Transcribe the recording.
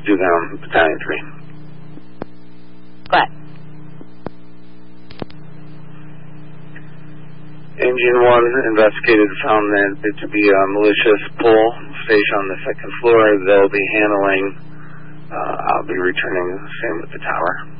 do that on Battalion 3. Go ahead. Engine 1 investigated, found that it to be a malicious pull station on the second floor. They'll be handling. I'll be returning the same with the tower.